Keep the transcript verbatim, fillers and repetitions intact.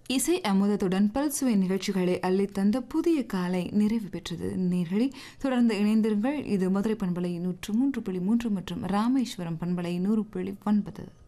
இசை அமுதத்துடன் பல்சுவை நிகழ்ச்சிகளை அள்ளித்தந்த புதிய காலை நிறைவு பெற்றது. நேர்களை தொடர்ந்து இணைந்திருங்கள். இது மதுரை பண்பலை நூற்று மூன்று புள்ளி மூன்று மற்றும் ராமேஸ்வரம் பண்பலை நூறு புள்ளி ஒன்பது.